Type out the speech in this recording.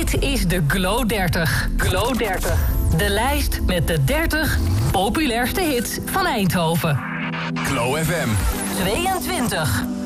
Dit is de Glow 30. Glow 30. De lijst met de 30 populairste hits van Eindhoven. Glow FM. 22.